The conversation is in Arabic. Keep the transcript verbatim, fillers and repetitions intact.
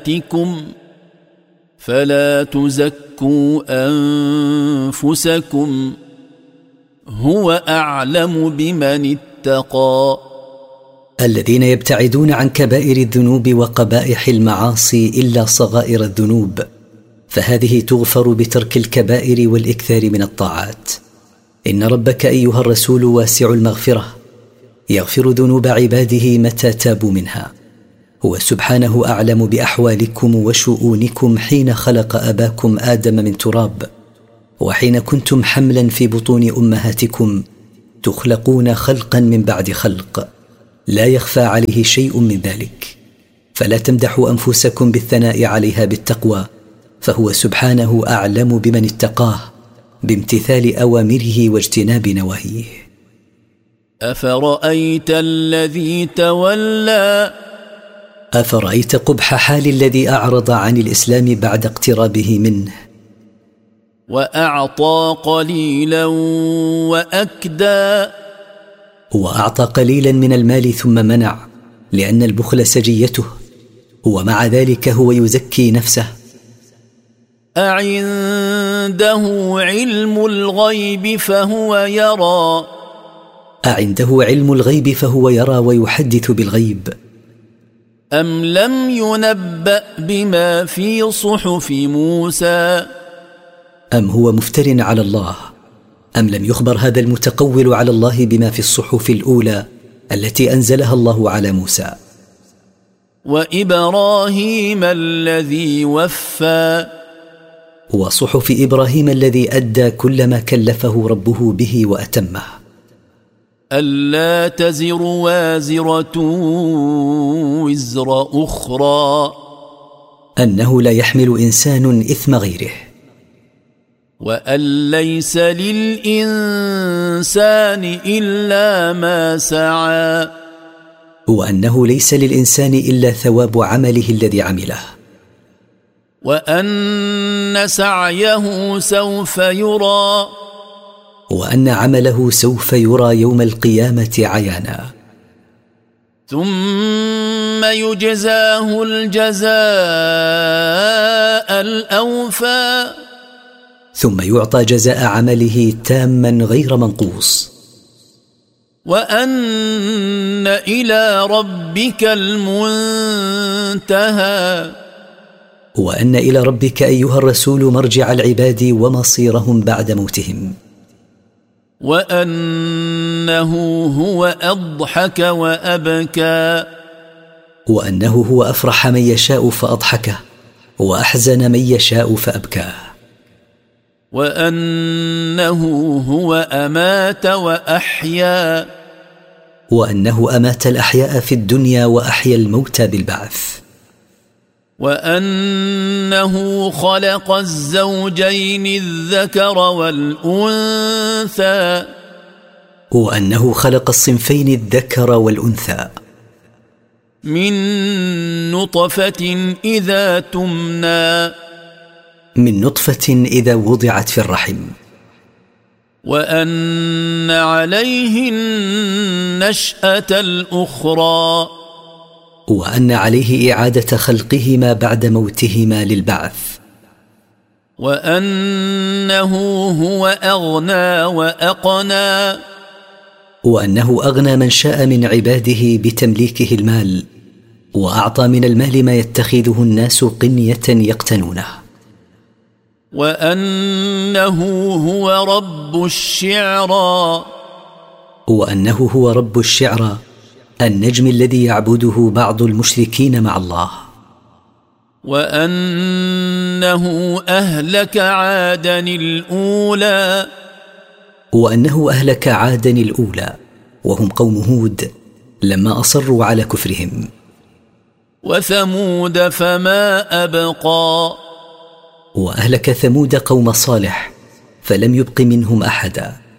تكم فلا تزكوا أنفسكم هو أعلم بمن اتقى. الذين يبتعدون عن كبائر الذنوب وقبائح المعاصي إلا صغائر الذنوب، فهذه تغفر بترك الكبائر والإكثار من الطاعات. إن ربك أيها الرسول واسع المغفرة، يغفر ذنوب عباده متى تابوا منها. هو سبحانه أعلم بأحوالكم وشؤونكم حين خلق أباكم آدم من تراب، وحين كنتم حملا في بطون أمهاتكم تخلقون خلقا من بعد خلق، لا يخفى عليه شيء من ذلك. فلا تمدحوا أنفسكم بالثناء عليها بالتقوى، فهو سبحانه أعلم بمن اتقاه بامتثال أوامره واجتناب نواهيه. أفرأيت الذي تولى أفرأيت قبح حال الذي أعرض عن الإسلام بعد اقترابه منه، وأعطى قليلا وأكدى وأعطى قليلا من المال ثم منع، لأن البخل سجيته، ومع ذلك هو يزكي نفسه. أعنده علم الغيب فهو يرى أعنده علم الغيب فهو يرى ويحدث بالغيب. أم لم ينبأ بما في صحف موسى أم هو مفتر على الله؟ أم لم يخبر هذا المتقول على الله بما في الصحف الأولى التي أنزلها الله على موسى؟ وإبراهيم الذي وفى وصحف إبراهيم الذي أدى كل ما كلفه ربه به وأتمه. ألا تزر وازرة وزر أخرى أنه لا يحمل إنسان إثم غيره، وأن ليس للإنسان إلا ما سعى، وأنه ليس للإنسان إلا ثواب عمله الذي عمله، وأن سعيه سوف يرى، وأن عمله سوف يرى يوم القيامة عيانا، ثم يجزاه الجزاء الأوفى، ثم يعطى جزاء عمله تاما غير منقوص. وأن إلى ربك المنتهى، وأن إلى ربك أيها الرسول مرجع العباد ومصيرهم بعد موتهم. وأنه هو أضحك وأبكى، وأنه هو أفرح من يشاء فأضحكه، وأحزن من يشاء فأبكاه. وأنه هو أمات وأحيا، وأنه أمات الأحياء في الدنيا وأحيا الموتى بالبعث. وأنه خلق الزوجين الذكر والأنثى، وأنه خلق الصنفين الذكر والأنثى من نطفة إذا تمنى، من نطفة إذا وضعت في الرحم. وأن عليه النشأة الأخرى، وأن عليه إعادة خلقهما بعد موتهما للبعث. وأنه هو أغنى وأقنى، وأنه أغنى من شاء من عباده بتمليكه المال، وأعطى من المال ما يتخذه الناس قنية يقتنونه. وأنه هو رب الشعرى، وأنه هو رب الشعرى، النجم الذي يعبده بعض المشركين مع الله. وأنه أهلك عادا الأولى، وأنه أهلك عادا الأولى وهم قوم هود لما أصروا على كفرهم. وثمود فما أبقى، وأهلك ثمود قوم صالح فلم يبق منهم أحدا.